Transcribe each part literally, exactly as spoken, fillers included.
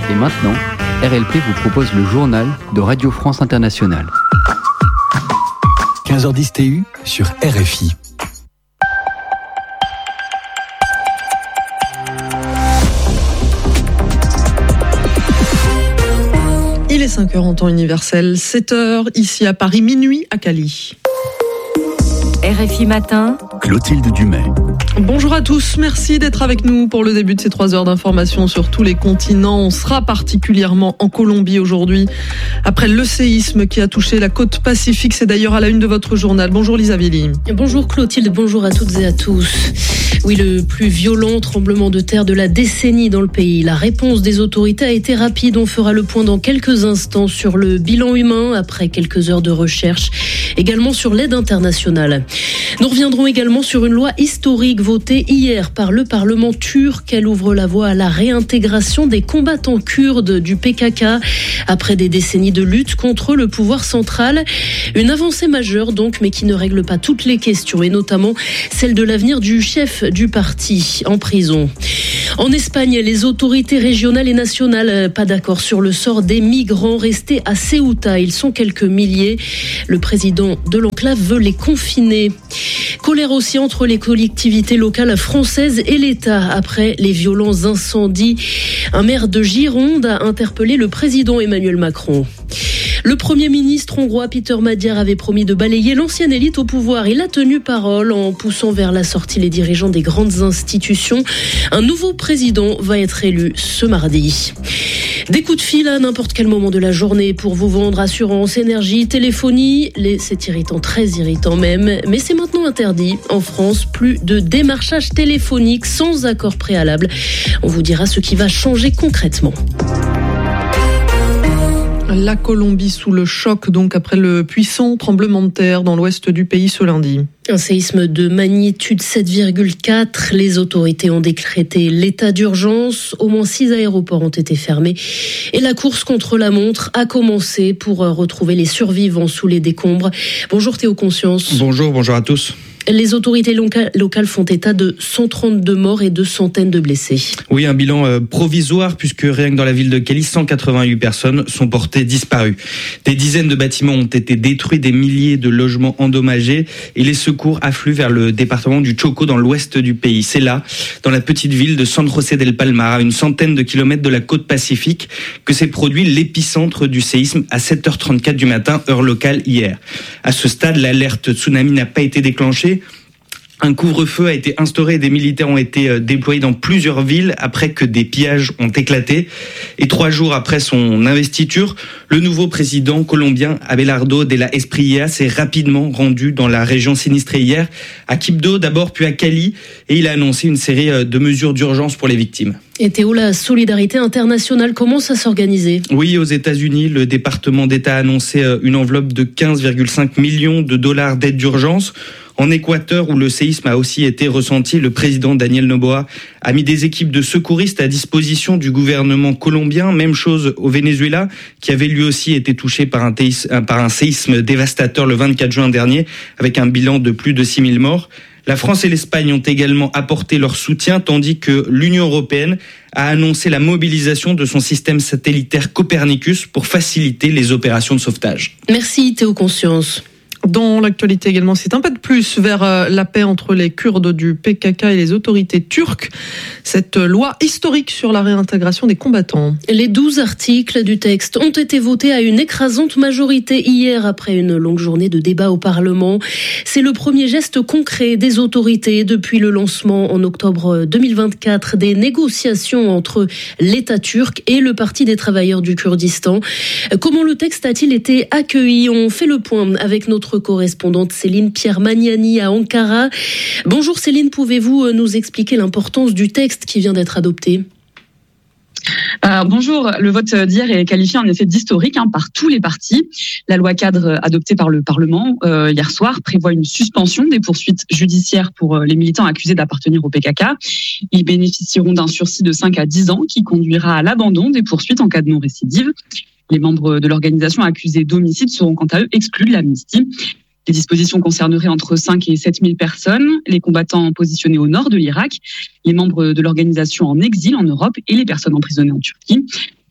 Et maintenant, R L P vous propose le journal de Radio France Internationale. quinze heures dix T U sur R F I. Il est cinq heures en temps universel, sept heures ici à Paris, minuit à Cali. R F I Matin, Clotilde Dumais. Bonjour à tous, merci d'être avec nous pour le début de ces trois heures d'information sur tous les continents. On sera particulièrement en Colombie aujourd'hui, après le séisme qui a touché la côte Pacifique. C'est d'ailleurs à la une de votre journal. Bonjour Lisa Villy. Bonjour Clotilde, bonjour à toutes et à tous. Oui, le plus violent tremblement de terre de la décennie dans le pays. La réponse des autorités a été rapide. On fera le point dans quelques instants sur le bilan humain après quelques heures de recherche. Également sur l'aide internationale. Nous reviendrons également sur une loi historique votée hier par le Parlement turc. Elle ouvre la voie à la réintégration des combattants kurdes du P K K après des décennies de lutte contre le pouvoir central. Une avancée majeure donc, mais qui ne règle pas toutes les questions, et notamment celle de l'avenir du chef du parti en prison. En Espagne, les autorités régionales et nationales, pas d'accord sur le sort des migrants restés à Ceuta. Ils sont quelques milliers. Le président de l'enclave veut les confiner. Colère aussi entre les collectivités locales françaises et l'État après les violents incendies. Un maire de Gironde a interpellé le président Emmanuel Macron. Le Premier ministre hongrois Peter Magyar avait promis de balayer l'ancienne élite au pouvoir. Il a tenu parole en poussant vers la sortie les dirigeants des grandes institutions. Un nouveau président va être élu ce mardi. Des coups de fil à n'importe quel moment de la journée pour vous vendre assurance, énergie, téléphonie. Les, c'est irritant, très irritant même. Mais c'est maintenant interdit. En France, plus de démarchage téléphonique sans accord préalable. On vous dira ce qui va changer concrètement. La Colombie sous le choc, donc, après le puissant tremblement de terre dans l'ouest du pays ce lundi. Un séisme de magnitude sept virgule quatre. Les autorités ont décrété l'état d'urgence. Au moins six aéroports ont été fermés. Et la course contre la montre a commencé pour retrouver les survivants sous les décombres. Bonjour Théo Conscience. Bonjour, bonjour à tous. Les autorités locales font état de cent trente-deux morts et de centaines de blessés. Oui, un bilan provisoire puisque rien que dans la ville de Cali, cent quatre-vingt-huit personnes sont portées disparues. Des dizaines de bâtiments ont été détruits, des milliers de logements endommagés et les secours affluent vers le département du Chocó dans l'ouest du pays. C'est là, dans la petite ville de San José del Palmar, à une centaine de kilomètres de la côte Pacifique, que s'est produit l'épicentre du séisme à sept heures trente-quatre du matin, heure locale hier. À ce stade, l'alerte tsunami n'a pas été déclenchée. Un couvre-feu a été instauré et des militaires ont été déployés dans plusieurs villes après que des pillages ont éclaté. Et trois jours après son investiture, le nouveau président colombien Abelardo de la Espriella s'est rapidement rendu dans la région sinistrée hier, à Quibdó d'abord, puis à Cali, et il a annoncé une série de mesures d'urgence pour les victimes. Et Théo, la solidarité internationale commence à s'organiser. Oui, aux États-Unis, le département d'État a annoncé une enveloppe de quinze virgule cinq millions de dollars d'aide d'urgence. En Équateur, où le séisme a aussi été ressenti, le président Daniel Noboa a mis des équipes de secouristes à disposition du gouvernement colombien. Même chose au Venezuela, qui avait lui aussi été touché par un, théisme, par un séisme dévastateur le vingt-quatre juin dernier, avec un bilan de plus de six mille morts. La France et l'Espagne ont également apporté leur soutien, tandis que l'Union européenne a annoncé la mobilisation de son système satellitaire Copernicus pour faciliter les opérations de sauvetage. Merci Théo Conscience. Dans l'actualité également, c'est un pas de plus vers la paix entre les Kurdes du P K K et les autorités turques. Cette loi historique sur la réintégration des combattants. Les douze articles du texte ont été votés à une écrasante majorité hier après une longue journée de débat au Parlement. C'est le premier geste concret des autorités depuis le lancement en octobre deux mille vingt-quatre des négociations entre l'État turc et le Parti des travailleurs du Kurdistan. Comment le texte a-t-il été accueilli ? On fait le point avec notre correspondante Céline Pierre-Magnani à Ankara. Bonjour Céline, pouvez-vous nous expliquer l'importance du texte qui vient d'être adopté ? Euh, bonjour, le vote d'hier est qualifié en effet d'historique hein, par tous les partis. La loi cadre adoptée par le Parlement euh, hier soir prévoit une suspension des poursuites judiciaires pour les militants accusés d'appartenir au P K K. Ils bénéficieront d'un sursis de cinq à dix ans qui conduira à l'abandon des poursuites en cas de non-récidive. Les membres de l'organisation accusés d'homicide seront quant à eux exclus de l'amnistie. Les dispositions concerneraient entre cinq et sept mille personnes, les combattants positionnés au nord de l'Irak, les membres de l'organisation en exil en Europe et les personnes emprisonnées en Turquie.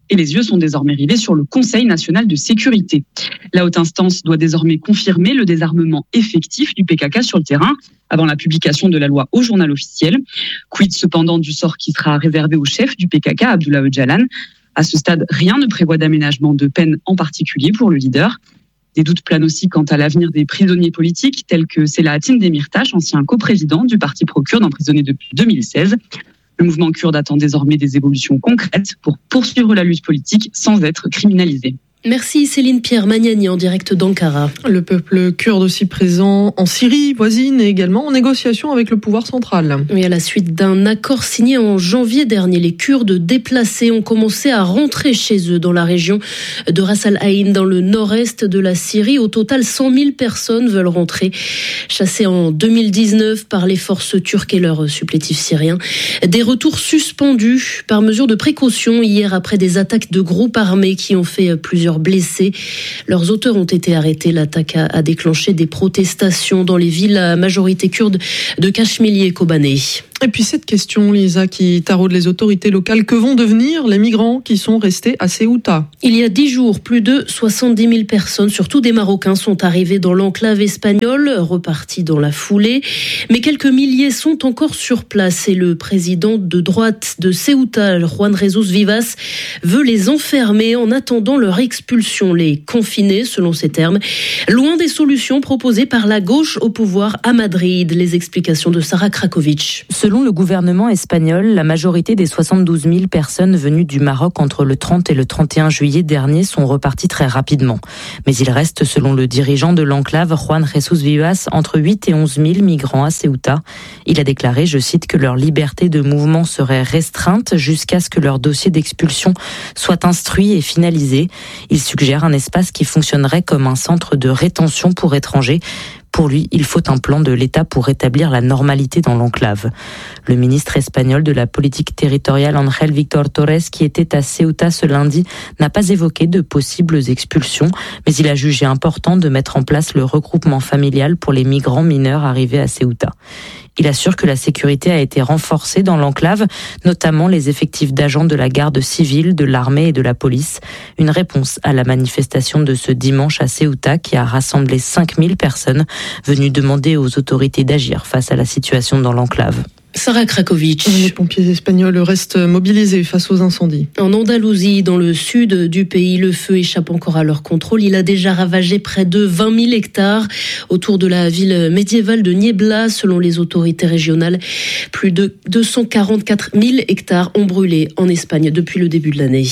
et les yeux sont désormais rivés sur le Conseil national de sécurité. La haute instance doit désormais confirmer le désarmement effectif du P K K sur le terrain avant la publication de la loi au journal officiel. Quid cependant du sort qui sera réservé au chef du P K K, Abdullah Öcalan. À ce stade, rien ne prévoit d'aménagement de peine en particulier pour le leader. Des doutes planent aussi quant à l'avenir des prisonniers politiques, tels que Selahattin Demirtas, ancien coprésident du parti pro-kurde, emprisonné depuis deux mille seize. Le mouvement kurde attend désormais des évolutions concrètes pour poursuivre la lutte politique sans être criminalisé. Merci Céline Pierre Magnani en direct d'Ankara. Le peuple kurde aussi présent en Syrie voisine et également en négociation avec le pouvoir central. Et à la suite d'un accord signé en janvier dernier, les Kurdes déplacés ont commencé à rentrer chez eux dans la région de Ras Al-Ain, dans le nord-est de la Syrie. Au total, cent mille personnes veulent rentrer, chassées en deux mille dix-neuf par les forces turques et leurs supplétifs syriens. Des retours suspendus par mesure de précaution hier après des attaques de groupes armés qui ont fait plusieurs blessés. Leurs auteurs ont été arrêtés. L'attaque a déclenché des protestations dans les villes à majorité kurde de Kashmili et Kobané. Et puis cette question, Lisa, qui taraude les autorités locales. Que vont devenir les migrants qui sont restés à Ceuta ? Il y a dix jours, plus de soixante-dix mille personnes, surtout des Marocains, sont arrivés dans l'enclave espagnole, repartis dans la foulée. Mais quelques milliers sont encore sur place et le président de droite de Ceuta, Juan Jesus Vivas, veut les enfermer en attendant leur expulsion, les confiner, selon ses termes. Loin des solutions proposées par la gauche au pouvoir à Madrid. Les explications de Sarah Krakovic. Selon le gouvernement espagnol, la majorité des soixante-douze mille personnes venues du Maroc entre le trente et le trente et un juillet dernier sont reparties très rapidement. Mais il reste, selon le dirigeant de l'enclave, Juan Jesus Vivas, entre huit et onze mille migrants à Ceuta. Il a déclaré, je cite, que leur liberté de mouvement serait restreinte jusqu'à ce que leur dossier d'expulsion soit instruit et finalisé. Il suggère un espace qui fonctionnerait comme un centre de rétention pour étrangers. Pour lui, il faut un plan de l'État pour rétablir la normalité dans l'enclave. Le ministre espagnol de la politique territoriale, Ángel Víctor Torres, qui était à Ceuta ce lundi, n'a pas évoqué de possibles expulsions, mais il a jugé important de mettre en place le regroupement familial pour les migrants mineurs arrivés à Ceuta. Il assure que la sécurité a été renforcée dans l'enclave, notamment les effectifs d'agents de la garde civile, de l'armée et de la police. Une réponse à la manifestation de ce dimanche à Ceuta qui a rassemblé cinq mille personnes venues demander aux autorités d'agir face à la situation dans l'enclave. Sarah Krakovic. Les pompiers espagnols restent mobilisés face aux incendies. En Andalousie, dans le sud du pays, le feu échappe encore à leur contrôle. Il a déjà ravagé près de vingt mille hectares autour de la ville médiévale de Niebla, selon les autorités régionales. Plus de deux cent quarante-quatre mille hectares ont brûlé en Espagne depuis le début de l'année.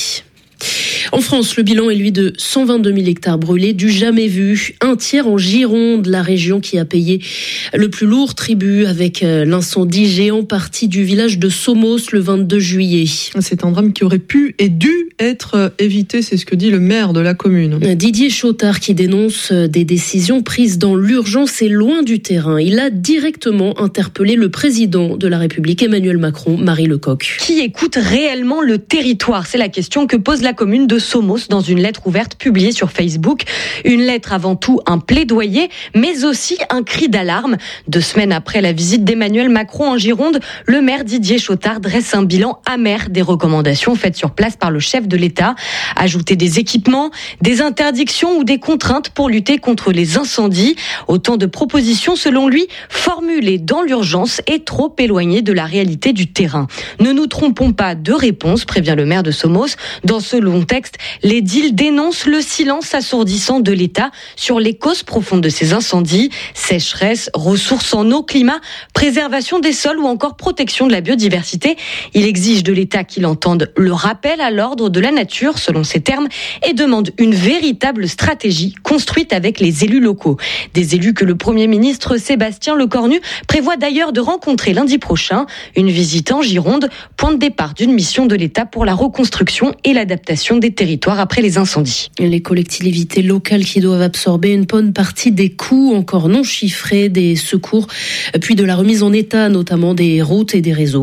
En France, le bilan est lui de cent vingt-deux mille hectares brûlés, du jamais vu. Un tiers en Gironde, la région qui a payé le plus lourd tribut avec l'incendie géant parti du village de Somos le vingt-deux juillet. C'est un drame qui aurait pu et dû être évité, c'est ce que dit le maire de la commune. Didier Chotard qui dénonce des décisions prises dans l'urgence et loin du terrain. Il a directement interpellé le président de la République, Emmanuel Macron, Marie Lecoq. Qui écoute réellement le territoire ? C'est la question que pose la commune de Somos dans une lettre ouverte publiée sur Facebook. Une lettre avant tout un plaidoyer, mais aussi un cri d'alarme. Deux semaines après la visite d'Emmanuel Macron en Gironde, le maire Didier Chotard dresse un bilan amer des recommandations faites sur place par le chef de l'État. Ajouter des équipements, des interdictions ou des contraintes pour lutter contre les incendies. Autant de propositions, selon lui, formulées dans l'urgence et trop éloignées de la réalité du terrain. Ne nous trompons pas de réponse, prévient le maire de Somos. Dans ce long texte, l'édile dénonce le silence assourdissant de l'État sur les causes profondes de ces incendies, sécheresse, ressources en eau, climat, préservation des sols ou encore protection de la biodiversité. Il exige de l'État qu'il entende le rappel à l'ordre de la nature, selon ses termes, et demande une véritable stratégie construite avec les élus locaux. Des élus que le Premier ministre Sébastien Lecornu prévoit d'ailleurs de rencontrer lundi prochain. Une visite en Gironde, point de départ d'une mission de l'État pour la reconstruction et l'adaptation des territoires après les incendies. Les collectivités locales qui doivent absorber une bonne partie des coûts encore non chiffrés des secours, puis de la remise en état, notamment des routes et des réseaux.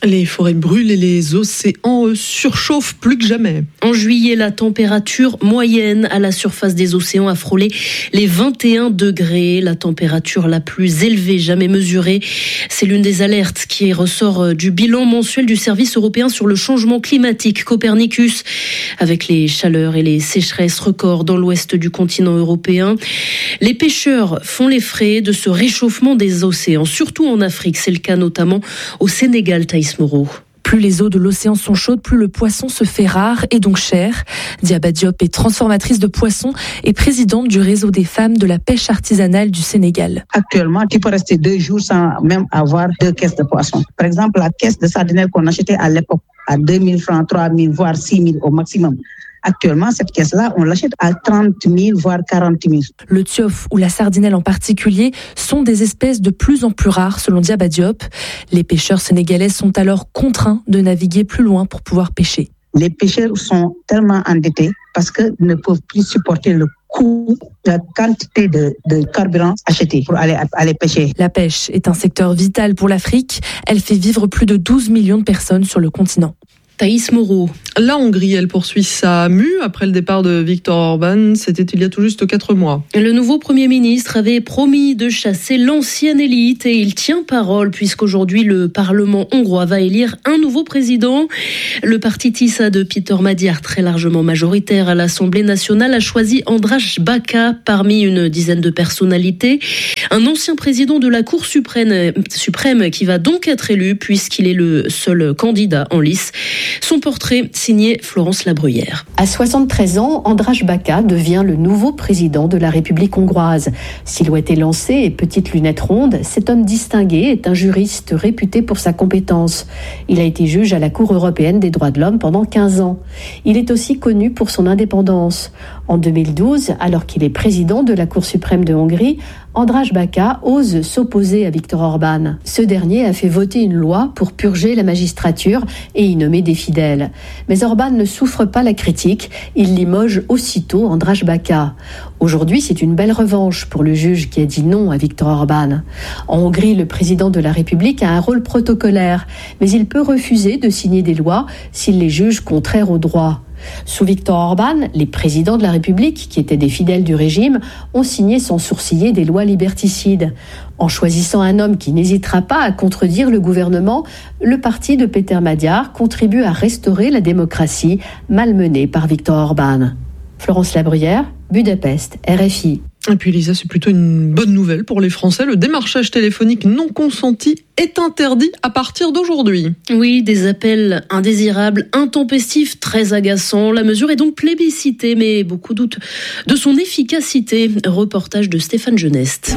Les forêts brûlent et les océans eux, surchauffent plus que jamais. En juillet, la température moyenne à la surface des océans a frôlé les vingt et un degrés, la température la plus élevée jamais mesurée. C'est l'une des alertes qui ressort du bilan mensuel du service européen sur le changement climatique Copernicus, avec les chaleurs et les sécheresses records dans l'ouest du continent européen. Les pêcheurs font les frais de ce réchauffement des océans, surtout en Afrique. C'est le cas notamment au Sénégal, Thaïs Moreau. Plus les eaux de l'océan sont chaudes, plus le poisson se fait rare et donc cher. Diaba Diop est transformatrice de poissons et présidente du réseau des femmes de la pêche artisanale du Sénégal. Actuellement, tu peux rester deux jours sans même avoir deux caisses de poissons. Par exemple, la caisse de sardinelle qu'on achetait à l'époque à deux mille francs, trois mille, voire six mille au maximum. Actuellement, cette caisse-là, on l'achète à trente mille, voire quarante mille. Le tiof ou la sardinelle en particulier sont des espèces de plus en plus rares, selon Diaba Diop. Les pêcheurs sénégalais sont alors contraints de naviguer plus loin pour pouvoir pêcher. Les pêcheurs sont tellement endettés parce qu'ils ne peuvent plus supporter le coût, la quantité de, de carburant acheté pour aller, aller pêcher. La pêche est un secteur vital pour l'Afrique. Elle fait vivre plus de douze millions de personnes sur le continent. Thaïs Moreau. La Hongrie, elle poursuit sa mue après le départ de Viktor Orban. C'était il y a tout juste quatre mois. Le nouveau Premier ministre avait promis de chasser l'ancienne élite et il tient parole puisqu'aujourd'hui le Parlement hongrois va élire un nouveau président. Le parti Tisza de Péter Magyar, très largement majoritaire à l'Assemblée nationale, a choisi András Baka parmi une dizaine de personnalités. Un ancien président de la Cour suprême, suprême qui va donc être élu puisqu'il est le seul candidat en lice. Son portrait signé Florence Labruyère. À soixante-treize ans, András Baka devient le nouveau président de la République hongroise. Silhouette élancée et petites lunettes rondes, cet homme distingué est un juriste réputé pour sa compétence. Il a été juge à la Cour européenne des droits de l'homme pendant quinze ans. Il est aussi connu pour son indépendance. En deux mille douze, alors qu'il est président de la Cour suprême de Hongrie, András Baka ose s'opposer à Viktor Orban. Ce dernier a fait voter une loi pour purger la magistrature et y nommer des fidèles. Mais Orban ne souffre pas la critique, il limoge aussitôt András Baka. Aujourd'hui, c'est une belle revanche pour le juge qui a dit non à Viktor Orban. En Hongrie, le président de la République a un rôle protocolaire, mais il peut refuser de signer des lois s'il les juge contraires au droit. Sous Viktor Orban, les présidents de la République, qui étaient des fidèles du régime, ont signé sans sourciller des lois liberticides. En choisissant un homme qui n'hésitera pas à contredire le gouvernement, le parti de Péter Magyar contribue à restaurer la démocratie malmenée par Viktor Orban. Florence Labruyère, Budapest, R F I. Et puis Lisa, c'est plutôt une bonne nouvelle pour les Français. Le démarchage téléphonique non consenti est interdit à partir d'aujourd'hui. Oui, des appels indésirables, intempestifs, très agaçants. La mesure est donc plébiscitée, mais beaucoup doutent de son efficacité. Reportage de Stéphane Geneste.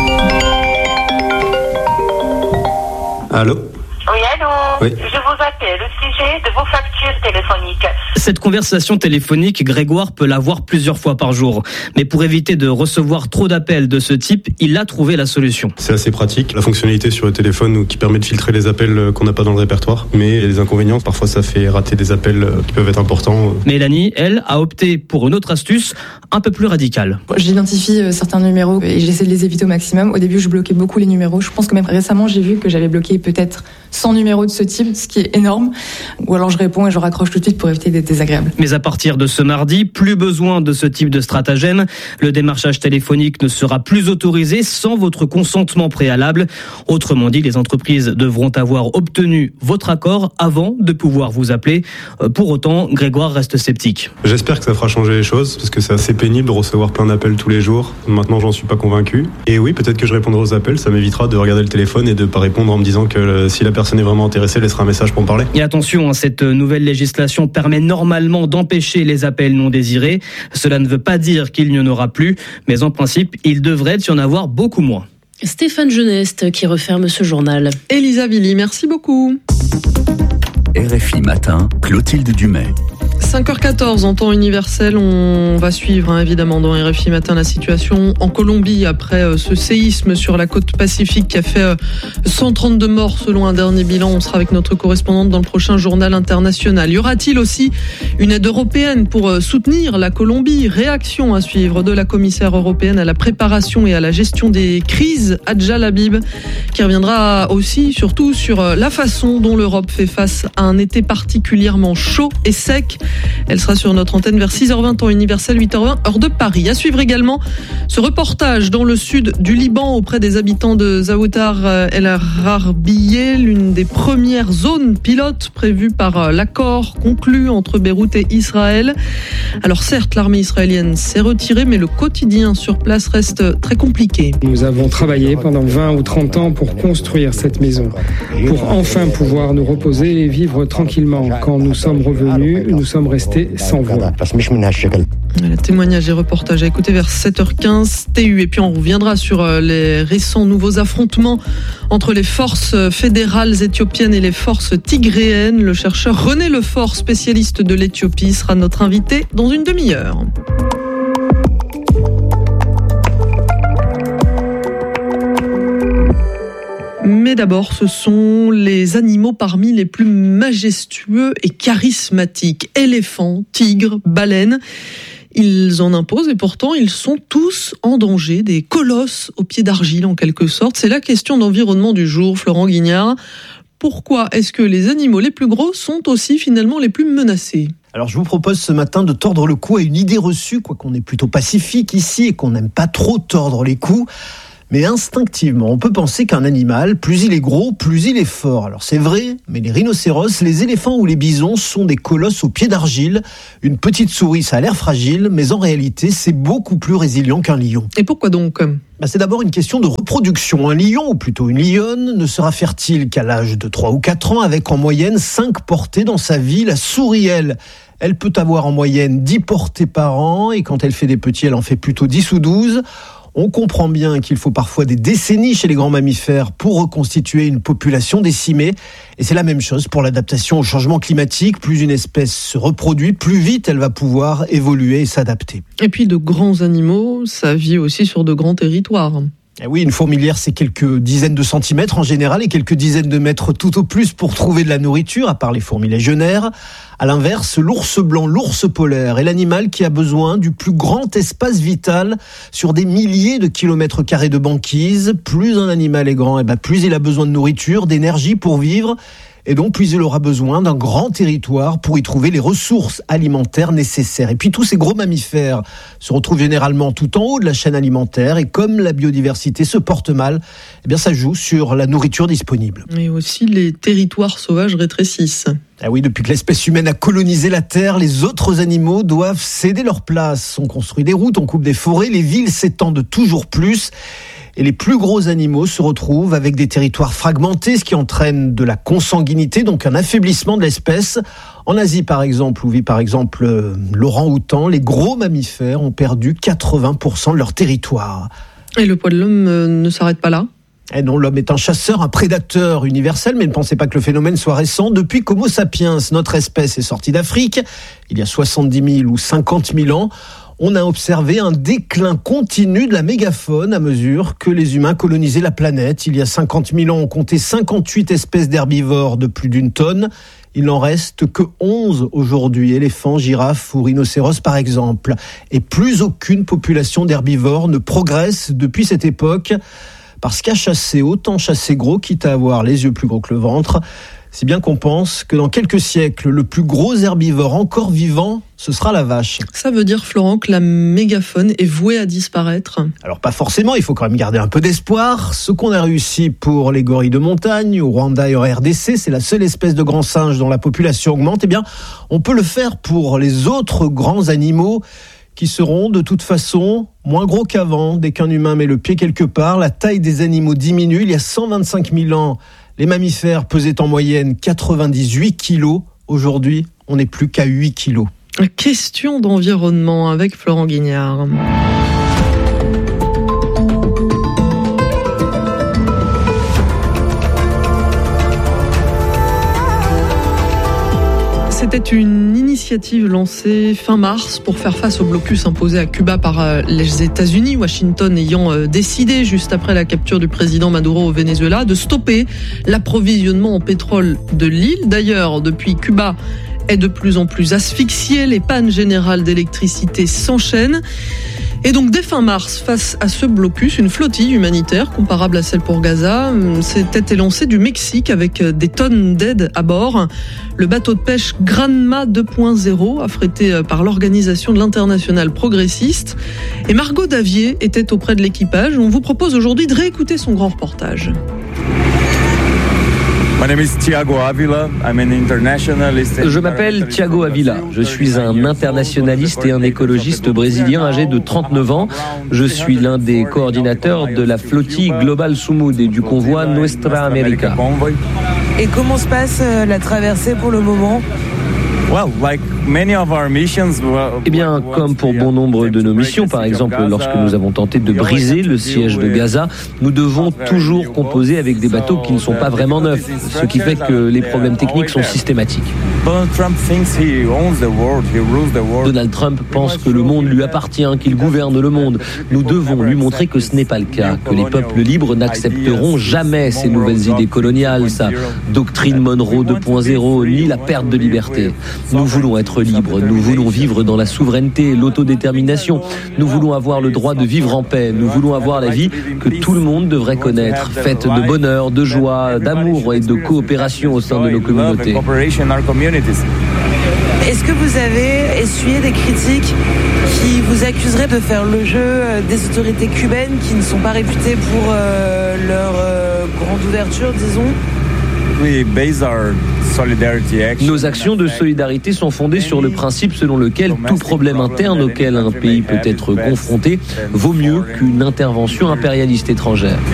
Allô ? Oui, allô. Oui. Je vous appelle au sujet de vos factures téléphoniques. Cette conversation téléphonique, Grégoire peut l'avoir plusieurs fois par jour. Mais pour éviter de recevoir trop d'appels de ce type, il a trouvé la solution. C'est assez pratique, la fonctionnalité sur le téléphone qui permet de filtrer les appels qu'on n'a pas dans le répertoire. Mais il y a des inconvénients, parfois ça fait rater des appels qui peuvent être importants. Mélanie, elle, a opté pour une autre astuce, un peu plus radicale. J'identifie certains numéros et j'essaie de les éviter au maximum. Au début, je bloquais beaucoup les numéros. Je pense que même récemment, j'ai vu que j'avais bloqué peut-être cent numéros de ce type, ce qui est énorme. Ou alors je réponds et je raccroche tout de suite pour éviter d'être désagréable. Mais à partir de ce mardi, plus besoin de ce type de stratagème. Le démarchage téléphonique ne sera plus autorisé sans votre consentement préalable. Autrement dit, les entreprises devront avoir obtenu votre accord avant de pouvoir vous appeler. Pour autant, Grégoire reste sceptique. J'espère que ça fera changer les choses, parce que c'est assez pénible de recevoir plein d'appels tous les jours. Maintenant, j'en suis pas convaincu. Et oui, peut-être que je répondrai aux appels, ça m'évitera de regarder le téléphone et de pas répondre en me disant que si la personne est vraiment intéressée, elle laissera un message pour me parler. Et attention, cette nouvelle législation permet normalement d'empêcher les appels non désirés. Cela ne veut pas dire qu'il n'y en aura plus, mais en principe, il devrait y en avoir beaucoup moins. Stéphane Geneste qui referme ce journal. Elisa Villy, merci beaucoup. R F I Matin, Clotilde Dumais. cinq heures quatorze en temps universel, on va suivre hein, évidemment dans R F I Matin la situation en Colombie après euh, ce séisme sur la côte pacifique qui a fait euh, cent trente-deux morts selon un dernier bilan. On sera avec notre correspondante dans le prochain journal international. Y aura-t-il aussi une aide européenne pour euh, soutenir la Colombie? Réaction à suivre de la commissaire européenne à la préparation et à la gestion des crises, Adja Labib, qui reviendra aussi surtout sur euh, la façon dont l'Europe fait face à un été particulièrement chaud et sec. Elle sera sur notre antenne vers six heures vingt temps universel, huit heures vingt heure de Paris. À suivre également ce reportage dans le sud du Liban auprès des habitants de Zaoutar El Arbiye, l'une des premières zones pilotes prévues par l'accord conclu entre Beyrouth et Israël. Alors certes, l'armée israélienne s'est retirée, mais le quotidien sur place reste très compliqué. Nous avons travaillé pendant vingt ou trente ans pour construire cette maison, pour enfin pouvoir nous reposer et vivre tranquillement. Quand nous sommes revenus, nous sommes restés sans voix. Le témoignage et reportage à écouter vers sept heures quinze T U. Et puis on reviendra sur les récents nouveaux affrontements entre les forces fédérales éthiopiennes et les forces tigréennes. Le chercheur René Lefort, spécialiste de l'Éthiopie, sera notre invité dans une demi-heure. Mais d'abord, ce sont les animaux parmi les plus majestueux et charismatiques. Éléphants, tigres, baleines. Ils en imposent et pourtant ils sont tous en danger, des colosses aux pieds d'argile en quelque sorte. C'est la question d'environnement du jour, Florent Guignard. Pourquoi est-ce que les animaux les plus gros sont aussi finalement les plus menacés ? Alors je vous propose ce matin de tordre le cou à une idée reçue, quoi qu'on est plutôt pacifique ici et qu'on n'aime pas trop tordre les coups. Mais instinctivement, on peut penser qu'un animal, plus il est gros, plus il est fort. Alors c'est vrai, mais les rhinocéros, les éléphants ou les bisons sont des colosses aux pieds d'argile. Une petite souris, ça a l'air fragile, mais en réalité, c'est beaucoup plus résilient qu'un lion. Et pourquoi donc ? Bah, c'est d'abord une question de reproduction. Un lion, ou plutôt une lionne, ne sera fertile qu'à l'âge de trois ou quatre ans, avec en moyenne cinq portées dans sa vie. La souris, elle, elle peut avoir en moyenne dix portées par an, et quand elle fait des petits, elle en fait plutôt dix ou douze. On comprend bien qu'il faut parfois des décennies chez les grands mammifères pour reconstituer une population décimée. Et c'est la même chose pour l'adaptation au changement climatique. Plus une espèce se reproduit, plus vite elle va pouvoir évoluer et s'adapter. Et puis de grands animaux, ça vit aussi sur de grands territoires. Eh oui, une fourmilière, c'est quelques dizaines de centimètres en général et quelques dizaines de mètres tout au plus pour trouver de la nourriture, à part les fourmis légionnaires. À l'inverse, l'ours blanc, l'ours polaire est l'animal qui a besoin du plus grand espace vital sur des milliers de kilomètres carrés de banquise. Plus un animal est grand, eh ben plus il a besoin de nourriture, d'énergie pour vivre. Et donc, plus il aura besoin d'un grand territoire pour y trouver les ressources alimentaires nécessaires. Et puis, tous ces gros mammifères se retrouvent généralement tout en haut de la chaîne alimentaire. Et comme la biodiversité se porte mal, eh bien, ça joue sur la nourriture disponible. Et aussi, les territoires sauvages rétrécissent. Ah oui, depuis que l'espèce humaine a colonisé la Terre, les autres animaux doivent céder leur place. On construit des routes, on coupe des forêts, les villes s'étendent toujours plus. Et les plus gros animaux se retrouvent avec des territoires fragmentés, ce qui entraîne de la consanguinité, donc un affaiblissement de l'espèce. En Asie, par exemple, où vit par exemple euh, l'orang-outan, les gros mammifères ont perdu quatre-vingts pour cent de leur territoire. Et le poids de l'homme euh, ne s'arrête pas là ? Eh non, l'homme est un chasseur, un prédateur universel, mais ne pensez pas que le phénomène soit récent. Depuis qu'Homo sapiens, notre espèce, est sortie d'Afrique, il y a soixante-dix mille ou cinquante mille ans, on a observé un déclin continu de la mégafaune à mesure que les humains colonisaient la planète. Il y a cinquante mille ans, on comptait cinquante-huit espèces d'herbivores de plus d'une tonne. Il n'en reste que onze aujourd'hui, éléphants, girafes ou rhinocéros par exemple. Et plus aucune population d'herbivores ne progresse depuis cette époque. Parce qu'à chasser, autant chasser gros, quitte à avoir les yeux plus gros que le ventre, si bien qu'on pense que dans quelques siècles, le plus gros herbivore encore vivant, ce sera la vache. Ça veut dire, Florent, que la mégafaune est vouée à disparaître ? Alors pas forcément, il faut quand même garder un peu d'espoir. Ce qu'on a réussi pour les gorilles de montagne, au Rwanda et en R D C, c'est la seule espèce de grand singe dont la population augmente. Eh bien, on peut le faire pour les autres grands animaux qui seront de toute façon moins gros qu'avant. Dès qu'un humain met le pied quelque part, la taille des animaux diminue. Il y a cent vingt-cinq mille ans, les mammifères pesaient en moyenne quatre-vingt-dix-huit kilos. Aujourd'hui, on n'est plus qu'à huit kilos. Question d'environnement avec Florent Guignard. C'était une initiative initiative lancée fin mars pour faire face au blocus imposé à Cuba par les États-Unis, Washington ayant décidé, juste après la capture du président Maduro au Venezuela, de stopper l'approvisionnement en pétrole de l'île. D'ailleurs, depuis Cuba est de plus en plus asphyxié, les pannes générales d'électricité s'enchaînent. Et donc dès fin mars, face à ce blocus, une flottille humanitaire comparable à celle pour Gaza s'était élancée du Mexique avec des tonnes d'aide à bord. Le bateau de pêche Granma deux point zéro, affrété par l'Organisation de l'Internationale progressiste. Et Margot Davier était auprès de l'équipage. On vous propose aujourd'hui de réécouter son grand reportage. Je m'appelle Thiago Avila. Je suis un internationaliste et un écologiste brésilien âgé de trente-neuf ans. Je suis l'un des coordinateurs de la flottille Global Sumud et du convoi Nuestra América. Et comment se passe la traversée pour le moment ? Eh bien, comme pour bon nombre de nos missions, par exemple, lorsque nous avons tenté de briser le siège de Gaza, nous devons toujours composer avec des bateaux qui ne sont pas vraiment neufs, ce qui fait que les problèmes techniques sont systématiques. Donald Trump pense que le monde lui appartient, qu'il gouverne le monde. Nous devons lui montrer que ce n'est pas le cas, que les peuples libres n'accepteront jamais ces nouvelles idées coloniales, sa doctrine Monroe deux point zéro, ni la perte de liberté. Nous voulons être libres, nous voulons vivre dans la souveraineté, l'autodétermination. Nous voulons avoir le droit de vivre en paix. Nous voulons avoir la vie que tout le monde devrait connaître, faite de bonheur, de joie, d'amour et de coopération au sein de nos communautés. Est-ce que vous avez essuyé des critiques qui vous accuseraient de faire le jeu des autorités cubaines qui ne sont pas réputées pour euh, leur euh, grande ouverture, disons ? Nos actions de solidarité sont fondées sur le principe selon lequel tout problème interne auquel un pays peut être confronté vaut mieux qu'une intervention impérialiste étrangère.